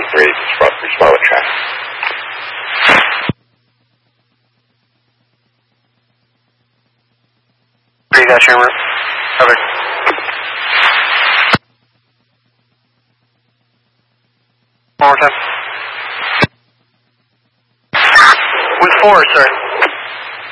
3, respond with traffic. You got your route? Over. One more time. With 4, sir.